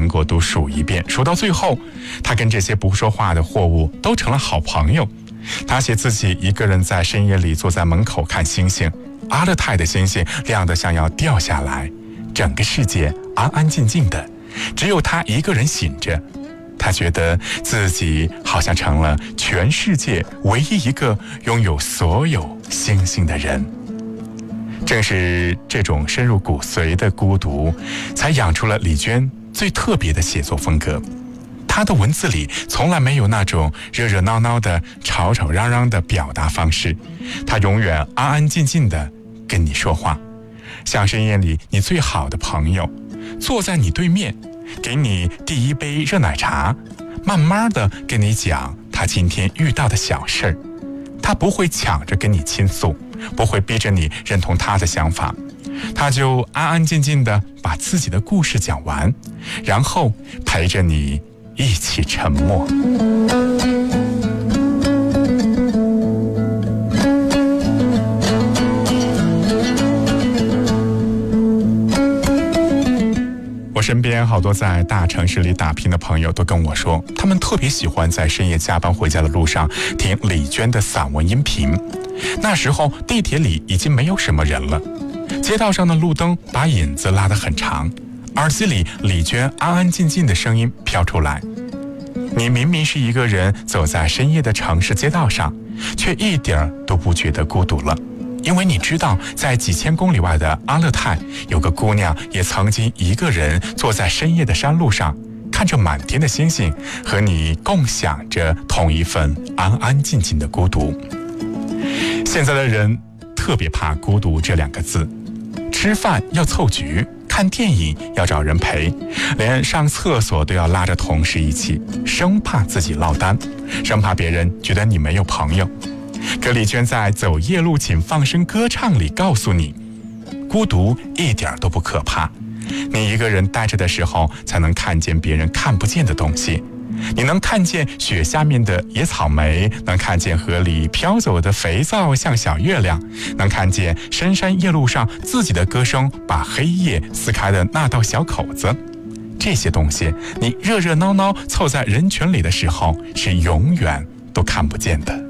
苹果都数一遍，数到最后，他跟这些不说话的货物都成了好朋友。他写自己一个人在深夜里坐在门口看星星，阿勒泰的星星亮得像要掉下来，整个世界安安静静的，只有他一个人醒着。他觉得自己好像成了全世界唯一一个拥有所有星星的人。正是这种深入骨髓的孤独，才养出了李娟最特别的写作风格。她的文字里从来没有那种热热闹闹的吵吵嚷嚷的表达方式，她永远安安静静的跟你说话，像深夜里你最好的朋友，坐在你对面，给你第一杯热奶茶，慢慢的跟你讲他今天遇到的小事儿。他不会抢着跟你倾诉，不会逼着你认同他的想法，他就安安静静的把自己的故事讲完，然后陪着你一起沉默。我身边好多在大城市里打拼的朋友都跟我说，他们特别喜欢在深夜加班回家的路上听李娟的散文音频。那时候地铁里已经没有什么人了，街道上的路灯把影子拉得很长，耳机里李娟安安静静的声音飘出来。你明明是一个人走在深夜的城市街道上，却一点都不觉得孤独了。因为你知道，在几千公里外的阿勒泰，有个姑娘也曾经一个人坐在深夜的山路上，看着满天的星星，和你共享着同一份安安静静的孤独。现在的人特别怕孤独这两个字，吃饭要凑局，看电影要找人陪，连上厕所都要拉着同事一起，生怕自己落单，生怕别人觉得你没有朋友。可李娟在《走夜路请放声歌唱》里告诉你，孤独一点都不可怕，你一个人待着的时候，才能看见别人看不见的东西。你能看见雪下面的野草莓，能看见河里飘走的肥皂像小月亮，能看见深山夜路上自己的歌声把黑夜撕开的那道小口子。这些东西你热热闹闹凑在人群里的时候，是永远都看不见的。